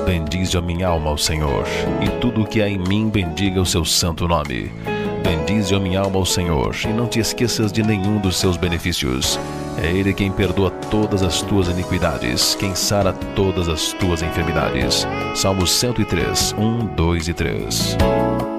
Bendize a minha alma ao Senhor, e tudo o que há em mim bendiga o seu santo nome. Bendize a minha alma ao Senhor, e não te esqueças de nenhum dos seus benefícios. É Ele quem perdoa todas as tuas iniquidades, quem sara todas as tuas enfermidades. Salmos 103, 1, 2 e 3.